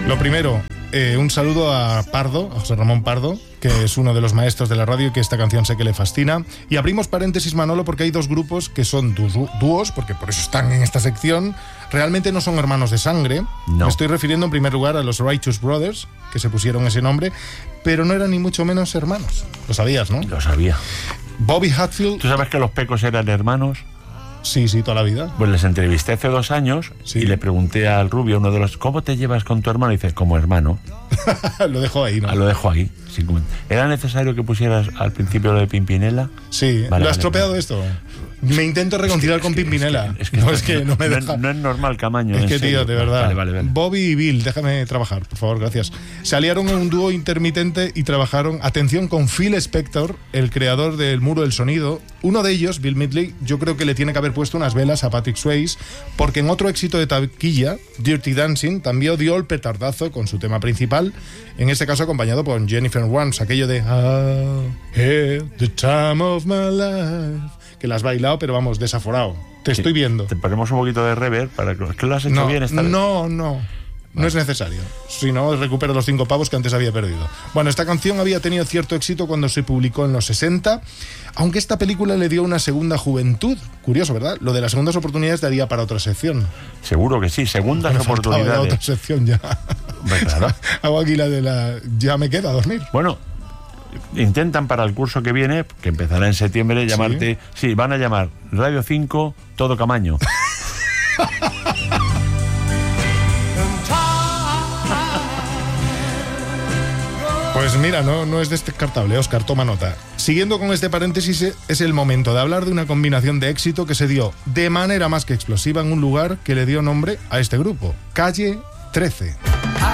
Lo primero, un saludo a Pardo, a José Ramón Pardo, que es uno de los maestros de la radio y que esta canción sé que le fascina. Y abrimos paréntesis, Manolo, porque hay dos grupos que son dúos, porque por eso están en esta sección. Realmente no son hermanos de sangre. No. Me estoy refiriendo en primer lugar a los Righteous Brothers, que se pusieron ese nombre, pero no eran ni mucho menos hermanos. Lo sabías, ¿no? Lo sabía. Bobby Hatfield... ¿Tú sabes que los Pecos eran hermanos? Sí, toda la vida. Pues les entrevisté hace 2 años y le pregunté al Rubio, uno de los, ¿cómo te llevas con tu hermano? Y dice, como hermano. Lo dejo ahí, ¿no? Lo dejo ahí. ¿Era necesario que pusieras al principio lo de Pimpinela? Sí, vale, ¿lo has tropeado esto? Me intento reconciliar con Pimpinela. No me deja. No es normal, Camaño. Es que, tío, de verdad. Vale. Bobby y Bill, déjame trabajar, por favor, gracias. Se aliaron en un dúo intermitente y trabajaron, atención, con Phil Spector, el creador del Muro del Sonido. Uno de ellos, Bill Medley, yo creo que le tiene que haber puesto unas velas a Patrick Swayze, porque en otro éxito de taquilla, Dirty Dancing, también dio el petardazo con su tema principal, en este caso acompañado por Jennifer Warnes, aquello de I had the time of my life, que la has bailado, pero vamos, desaforado. Te estoy viendo. Te ponemos un poquito de reverb para que lo has hecho bien esta vez. No es necesario. Si no, recupero los 5 pavos que antes había perdido. Bueno, esta canción había tenido cierto éxito cuando se publicó en los 60, aunque esta película le dio una segunda juventud. Curioso, ¿verdad? Lo de las segundas oportunidades daría para otra sección. Seguro que sí, segundas oportunidades. Otra sección ya. Bueno, claro. Hago aquí la de la... Ya me queda dormir. Bueno, intentan para el curso que viene, que empezará en septiembre, llamarte... Sí, van a llamar Radio 5 Todo Camaño. Pues mira, no es descartable, Óscar, toma nota. Siguiendo con este paréntesis, es el momento de hablar de una combinación de éxito que se dio de manera más que explosiva en un lugar que le dio nombre a este grupo, Calle 13.